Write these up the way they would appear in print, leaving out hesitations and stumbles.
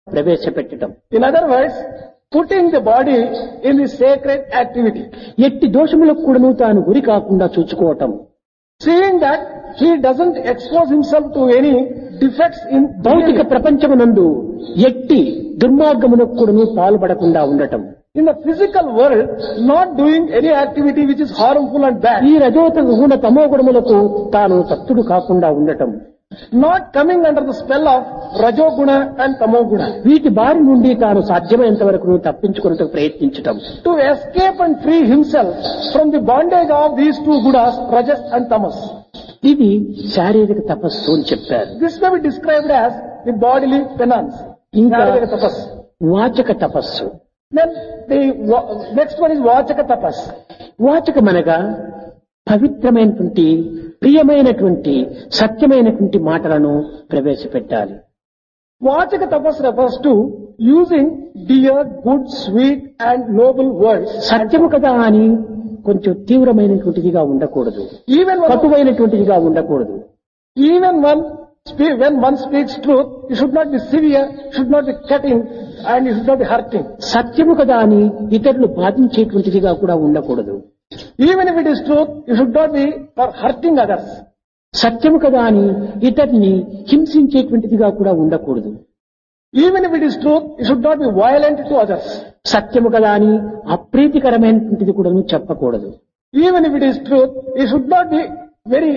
ప్రవేశపెట్టడం. In other words, putting the body in the sacred activity. ఎట్టి దోషములకు కూడాను తాను గురి కాకుండా చూసుకోవటం. Seeing that he doesn't expose himself to any defects in భౌతిక ప్రపంచమునందు ఎట్టి దుర్మార్గములకు కూడాను పాల్పడకుండా ఉండటం. in the physical world, not doing any activity which is harmful and bad. ఈ రజోత గుణ తమో గుణములకు తాను తత్తుడు కాకుండా ఉండటం. Not coming under the spell of rajoguna and tamoguna. వీటి బారి నుండి తాను సాధ్యమైనంత వరకు తప్పించుకున్నట్టు ప్రయత్నించటం. To escape and free himself from the bondage of these two gunas, rajas and tamas. ఇది శారీరక తపస్సు అని చెప్పారు. This may be described as the bodily penance. ఇంకా Sharika tapas. వాచక తపస్సు. Then the next one is vachaka tapas. వాచకమనగా పవిత్రమైనటువంటి ప్రియమైనటువంటి సత్యమైనటువంటి మాటలను ప్రవేశపెట్టాలి. Vachaka tapas refers to using dear, good, sweet and noble words. సత్యము కదా అని కొంచెం తీవ్రమైనటువంటిదిగా ఉండకూడదు, Even కటువైనటువంటిదిగా ఉండకూడదు. when one speaks truth, it should not be severe, should not be cutting, and it should not be hurting. సత్యము కదా అని ఇతరులు బాధించేటువంటిదిగా కూడా ఉండకూడదు. Even if it is truth, it should not be for hurting others. సత్యము కదా అని ఇతరుని హింసించేటువంటిదిగా కూడా ఉండకూడదు. Even if it is truth, it should not be violent to others. సత్యము కదా అని అప్రీతికరమైనటువంటిది కూడా చెప్పకూడదు. Even if it is truth, it should not be very,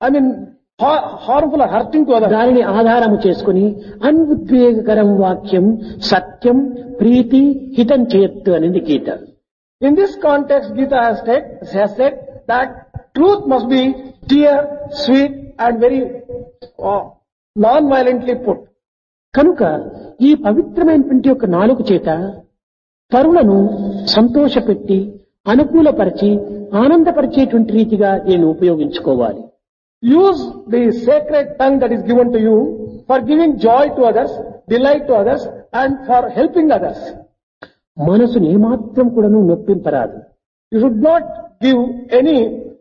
harmful or hurting to others. దానిని ఆధారము చేసుకుని అన్ఉద్వేగకరం వాక్యం సత్యం ప్రీతి హితం చేయత్తు అనేది గీత. In this context, Gita has said that truth must be dear, sweet and very non-violently put. కనుక ఈ పవిత్రమైనటువంటి యొక్క నాలుగు చేత పరులను సంతోషపెట్టి అనుకూలపరిచి ఆనందపరిచేటువంటి రీతిగా నేను ఉపయోగించుకోవాలి. Use the sacred tongue that is given to you for giving joy to others, delight to others and for helping others. మనసుని ఏమాత్రం కూడాను నొప్పింపరాదు. You should not give any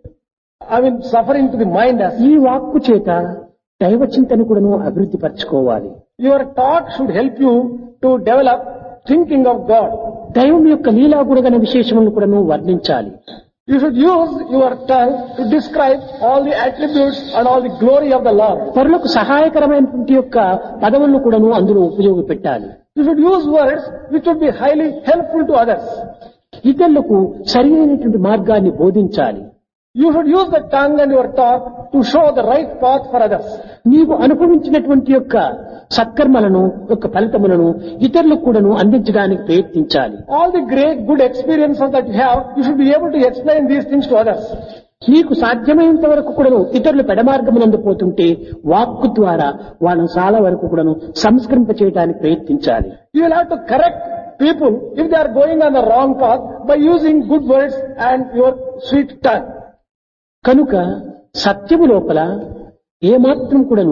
suffering to the mind. ఈ వాక్కు చేత దైవ చింతన కూడాను అభివృద్ధి పరచుకోవాలి. Your talk should help you to develop thinking of God. దైవం యొక్క లీలా గుణగణ విశేషములను కూడాను వర్ణించాలి. You should use your tongue to describe all the attributes and all the glory of the Lord. పరులకు సహాయకరమైనటువంటి యొక్క పదములను కూడాను అందులో ఉపయోగపెట్టాలి. You should use words which would be highly helpful to others. ఇతరులకు సరైనటువంటి మార్గాన్ని బోధించాలి. You should use the tongue and your talk to show the right path for others. నీవు అనుభవించినటువంటి యొక్క సత్కర్మలను యొక్క ఫలితములను ఇతరులకు కూడాను అందించడానికి ప్రయత్నించాలి. All the great good experiences that you have, you should be able to explain these things to others. నీకు సాధ్యమైనంత వరకు కూడాను ఇతరులు పెడమార్గమునందు పోతుంటే వాక్కు ద్వారా వాళ్ళను చాలా వరకు కూడాను సంస్కరింప చేయడానికి ప్రయత్నించాలి. You will have to correct people if they are going on the wrong path by using good words and your sweet tongue. కనుక సత్యము లోపల ఏమాత్రం కూడాను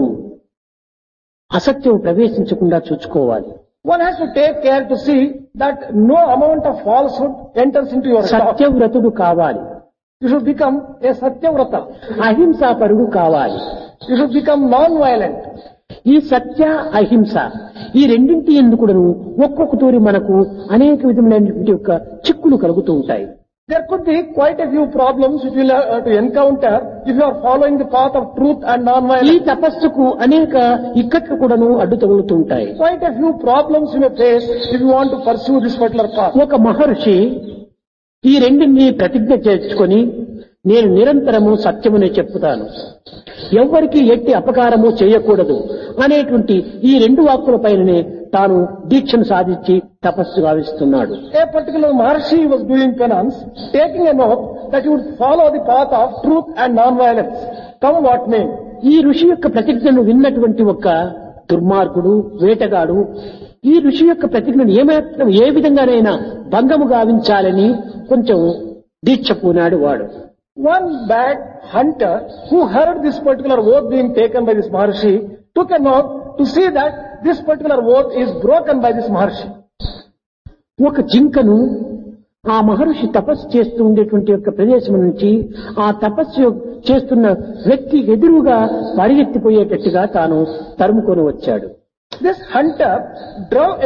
అసత్యం ప్రవేశించకుండా చూసుకోవాలి. One has to take care to see that no amount of falsehood enters into your talk. సత్యవ్రతుడు కావాలి. You should become a satyavrata. అహింసాపరుడు కావాలి. You should become non-violent. ఈ సత్య అహింస ఈ రెండింటి ఎందుకును ఒక్కొక్క తూరి మనకు అనేక విధములైనటువంటి యొక్క చిక్కులు కలుగుతూ ఉంటాయి. There could be quite a few problems which you will have to encounter if you are following the path of truth and ఈ non-violence. తపస్సుకు అనేక ఇక్కట్లు కూడాను అడ్డు తగులుతూ ఉంటాయి. Quite a few problems you may face if you want to pursue this particular path. ఒక మహర్షి ఈ రెండింటిని ప్రతిజ్ఞ చేసుకొని నేను నిరంతరము సత్యమునే చెప్పుతాను, ఎవ్వరికి ఎట్టి అపకారము చేయకూడదు అనేటువంటి ఈ రెండు వాక్కుల పైననే తాను దీక్షను సాధించి తపస్సు గావిస్తున్నాడు. A particular Maharshi was doing penance, taking an oath that he would follow the path of truth and non-violence, come what may. ఈ ఋషి యొక్క ప్రతిజ్ఞను విన్నటువంటి ఒక దుర్మార్గుడు వేటగాడు ఈ ఋషి యొక్క ప్రతిజ్ఞను ఏమాత్రం ఏ విధంగానైనా భంగము గావించాలని కొంచెం దీక్ష పూనాడు వాడు. One bad hunter who heard this particular oath being taken by this Maharshi took an oath to see that this particular oath is broken by this Maharshi. ఒక జింకను ఆ మహర్షి తపస్సు చేస్తూ ఉండేటువంటి యొక్క ప్రదేశం నుంచి ఆ తపస్సు చేస్తున్న వ్యక్తి ఎదురుగా పరిగెత్తిపోయేటట్టుగా తాను తరుముకొని వచ్చాడు. This hunter drove